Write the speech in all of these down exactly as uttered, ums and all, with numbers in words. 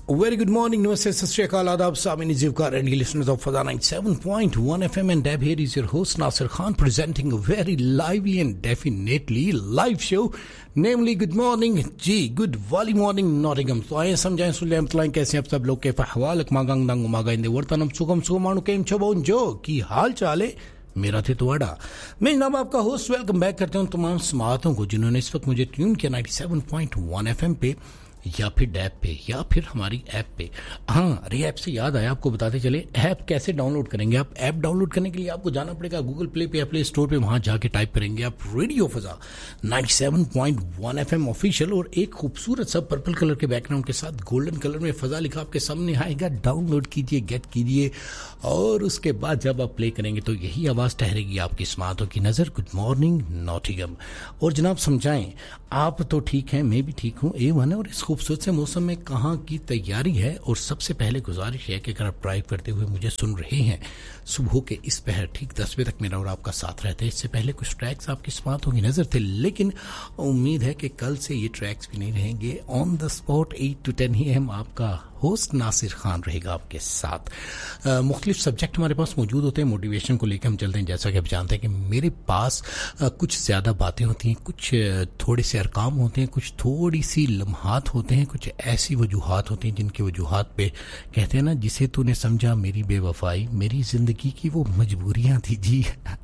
Very good morning, namaste, sat shri akal, adab, samini zivkar, and listeners of Fada ninety-seven point one F M, and Dab here is your host Nasir Khan presenting a very lively and definitely live show, namely Good Morning ji, Good Wali Morning Nottingham. तो आइए समझाएं सुलेम तलाएं कैसे आप सब लोग के फहवाल मांगांग दंग मागा इंदे वर्तनम सुगम सुगमानु केम छबोन जो की हाल चाले मेरा थे तो अड़ा मैं जनाब आपका होस्ट वेलकम बैक करता हूं तमाम समातों को जिन्होंने इस वक्त मुझे ट्यून किया ninety-seven point one F M पे या फिर डैप पे या फिर हमारी ऐप पे। हाँ, अरे ऐप से याद आया आपको बताते चले ऐप कैसे डाउनलोड करेंगे। आप ऐप डाउनलोड करने के लिए आपको जाना पड़ेगा गूगल प्ले पे या प्ले स्टोर पे, वहां जाके टाइप करेंगे आप radio फजा ninety-seven point one F M official और एक खूबसूरत सा पर्पल कलर के बैकग्राउंड के साथ गोल्डन कलर में फजा लिखा आपके सामने आएगा। डाउनलोड कीजिए, गेट कीजिए और उसके बाद जब आप प्ले करेंगे तो यही आवाज ठहरेगी आपकी समातों की नजर। Good morning Nottingham. और जनाब समझाएं, आप तो ठीक हैं, मैं भी ठीक हूँ, ए वन है। और इस खूबसूरत से मौसम में कहाँ की तैयारी है। और सबसे पहले गुजारिश है कि अगर आप ड्राइव करते हुए मुझे सुन रहे हैं सुबह के इस पहर ठीक दस बजे तक मेरा और आपका साथ रहते हैं। इससे पहले कुछ ट्रैक्स आपकी समातों की नजर थे, लेकिन उम्मीद है कि कल से ये ट्रैक्स भी नहीं रहेंगे। On the spot eight to ten ही हम आपका होस्ट नासिर खान रहेगा आपके साथ। मुख्तलिफ सब्जेक्ट हमारे पास मौजूद होते हैं। मोटिवेशन को लेकर हम चलते हैं। जैसा कि आप जानते हैं कि मेरे पास आ, कुछ ज़्यादा बातें होती हैं, कुछ थोड़े से अरकाम होते हैं, कुछ थोड़ी सी लम्हात होते हैं, कुछ ऐसी वजूहात होती हैं जिनकी वजूहात पे कहते हैं ना, जिसे तूने समझा मेरी बेवफाई, मेरी जिंदगी की वो मजबूरियां थी जी।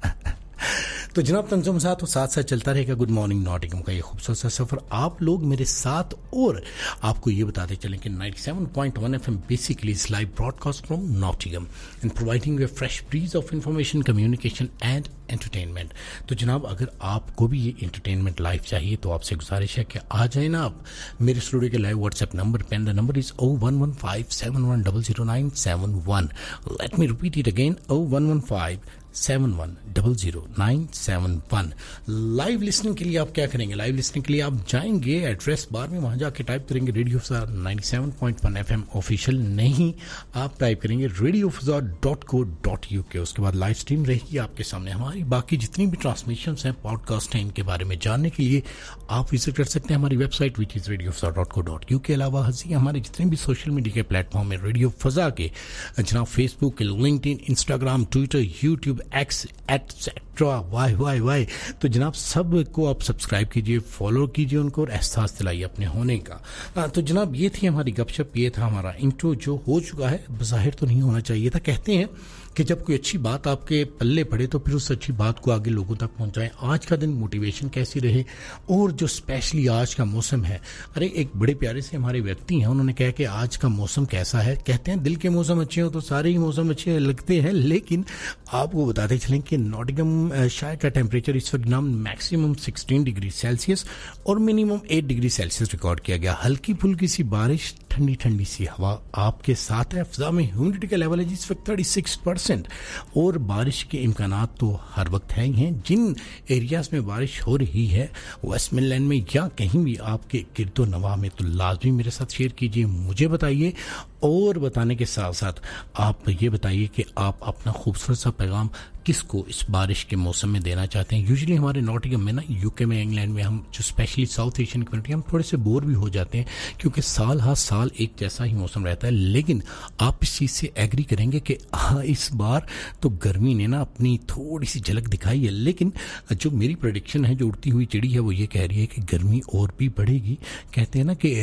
तो जनाब तंजुम साथ और साथ साथ चलता रहेगा गुड मॉर्निंग नॉटिंघम का ये खूबसूरत सा सफर। आप लोग मेरे साथ, और आपको ये बताते चलें कि ninety-seven point one F M basically is live broadcast from Nottingham and providing A fresh bridge of information, communication and entertainment. तो जनाब अगर आपको भी ये एंटरटेनमेंट लाइव चाहिए तो आपसे गुजारिश है कि आ जाए ना आप मेरे स्टूडियो के लाइव व्हाट्सएप नंबर पे। The number is oh one one five seven one zero zero nine seven one. Let me repeat it again, oh one one five seven one zero zero nine seven one. Live listening के लिए आप क्या करेंगे? Live listening के लिए आप जाएंगे address bar में, वहां जाके टाइप करेंगे radio फजा ninety-seven point one F M official, नहीं आप टाइप करेंगे radio फजा dot co dot U के। उसके बाद लाइव स्ट्रीम रहेगी आपके सामने। हमारी बाकी जितनी भी ट्रांसमिशन हैं, पॉडकास्ट हैं, इनके बारे में जानने के लिए आप विजिट कर सकते हैं हमारी website which is radio फजा dot co dot U के। अलावा हंसी हमारे जितने भी सोशल मीडिया के प्लेटफॉर्म है रेडियो फजा के, जनाब Facebook, LinkedIn, Instagram, Twitter, YouTube, x etcetera, Y Y Y. तो जनाब सब को आप सब्सक्राइब कीजिए, फॉलो कीजिए उनको और एहसास दिलाइए अपने होने का। आ, तो जनाब ये थी हमारी गपशप, ये था हमारा इंट्रो जो हो चुका है। बज़ाहिर तो नहीं होना चाहिए था। कहते हैं कि जब कोई अच्छी बात आपके पल्ले पड़े तो फिर उस अच्छी बात को आगे लोगों तक पहुंचाएं। आज का दिन मोटिवेशन कैसी रहे, और जो स्पेशली आज का मौसम है। अरे एक बड़े प्यारे से हमारे व्यक्ति हैं, उन्होंने कहा कि आज का मौसम कैसा है। कहते हैं दिल के मौसम अच्छे हो तो सारे ही मौसम अच्छे लगते हैं, लेकिन आपको बताते चलें कि नॉटिंघम शहर का टेम्परेचर इस वक्त नाम मैक्सिमम सिक्सटीन डिग्री सेल्सियस और minimum eight degree Celsius record किया गया। हल्की फुल्की सी बारिश, ठंडी ठंडी सी हवा आपके साथ है। फिजा में ह्यूमिडिटी का लेवल है जिस वक्त थर्टी सिक्स परसेंट, और बारिश के इम्कानात तो हर वक्त है ही हैं। जिन एरियाज में बारिश हो रही है वेस्ट मिडलैंड में या कहीं भी आपके गिरदो नवाह में, तो लाजमी मेरे साथ शेयर कीजिए, मुझे बताइए। और बताने के साथ साथ आप ये बताइए कि आप अपना खूबसूरत सा पैगाम किसको इस बारिश के मौसम में देना चाहते हैं। यूजुअली हमारे नॉटिंघम में ना, यूके में, इंग्लैंड में, हम जो स्पेशली साउथ एशियन कम्युनिटी, हम थोड़े से बोर भी हो जाते हैं क्योंकि साल हर साल एक जैसा ही मौसम रहता है। लेकिन आप इस चीज़ से एग्री करेंगे कि हाँ इस बार तो गर्मी ने ना अपनी थोड़ी सी झलक दिखाई है। लेकिन जो मेरी प्रेडिक्शन है, जो उड़ती हुई चिड़ी है, वो ये कह रही है कि गर्मी और भी बढ़ेगी। कहते हैं ना कि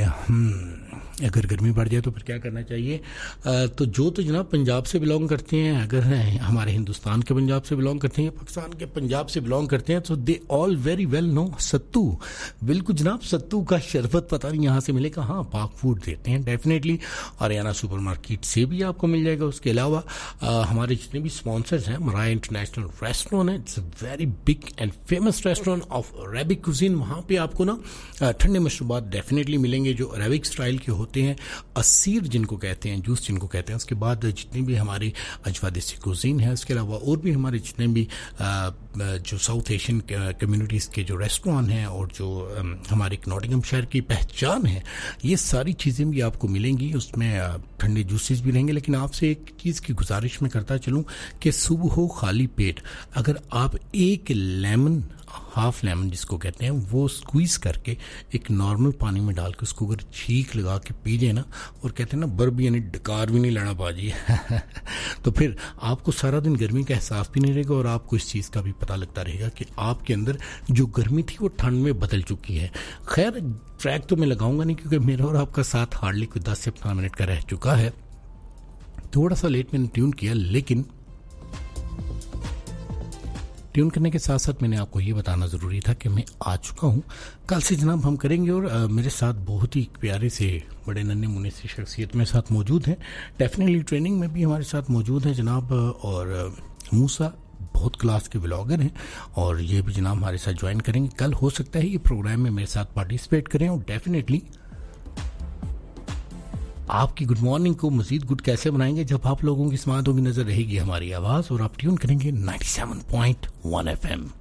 अगर गर्मी बढ़ जाए तो फिर क्या करना चाहिए। आ, तो जो तो जनाब पंजाब से बिलोंग करते हैं, अगर हमारे हिंदुस्तान के पंजाब से बिलोंग करते हैं, पाकिस्तान के पंजाब से बिलोंग करते हैं, तो they all very well no सत्तू। बिल्कुल जनाब, सत्तू का शरबत पता नहीं यहाँ से मिलेगा। हाँ, पाक फूड देते हैं डेफिनेटली, हरियाणा सुपर मार्केट से भी आपको मिल जाएगा। उसके अलावा आ, हमारे जितने भी स्पॉन्सर्स हैं, मराया इंटरनेशनल रेस्टोरेंट है, it's a very big and famous restaurant of Arabic cuisine. वहाँ पे आपको ना ठंडे मशरूबात डेफिनेटली मिलेंगे जो अरेबिक स्टाइल के होते हैं, असीर जिनको कहते हैं, जूस जिनको कहते हैं। उसके बाद जितनी भी हमारी अजवा देसी कुजीन है, उसके अलावा और भी हमारे जितने भी आ, जो साउथ एशियन कम्युनिटीज़ के जो रेस्टोरेंट हैं और जो हमारे नॉटिंघम शहर की पहचान है, ये सारी चीज़ें भी आपको मिलेंगी। उसमें ठंडे जूसेस भी रहेंगे। लेकिन आपसे एक चीज़ की गुजारिश मैं करता चलूँ कि सुबह हो खाली पेट अगर आप एक लेमन हाफ लेमन जिसको कहते हैं वो स्क्वीज करके एक नॉर्मल पानी में डाल के उसको अगर छींक लगा के पी जाए ना, और कहते हैं ना बर भी यानी डकार भी नहीं लेना बाजी तो फिर आपको सारा दिन गर्मी का एहसास भी नहीं रहेगा और आपको इस चीज़ का भी पता लगता रहेगा कि आपके अंदर जो गर्मी थी वो ठंड में बदल चुकी है। खैर ट्रैक तो मैं लगाऊंगा नहीं क्योंकि मेरा और आपका साथ हार्डली कोई दस से पंद्रह मिनट का रह चुका है। थोड़ा सा लेट मैंने ट्यून किया, लेकिन ट्यून करने के साथ साथ मैंने आपको ये बताना ज़रूरी था कि मैं आ चुका हूँ। कल से जनाब हम करेंगे और आ, मेरे साथ बहुत ही प्यारे से बड़े नन्हे मुन्ने से शख्सियत मेरे साथ मौजूद हैं। डेफिनेटली ट्रेनिंग में भी हमारे साथ मौजूद हैं जनाब, और मूसा बहुत क्लास के व्लॉगर हैं और ये भी जनाब हमारे साथ ज्वाइन करेंगे। कल हो सकता है ये प्रोग्राम में मेरे साथ पार्टिसिपेट करें और डेफिनेटली आपकी गुड मॉर्निंग को मजीद गुड कैसे बनाएंगे जब आप लोगों की स्मार्टों की नजर रहेगी हमारी आवाज और आप ट्यून करेंगे ninety seven point one F M.